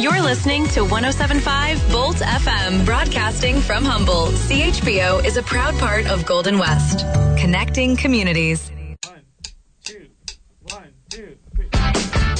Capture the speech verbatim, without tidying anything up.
You're listening to one oh seven point five Bolt F M, broadcasting from Humboldt. C H B O is a proud part of Golden West, connecting communities.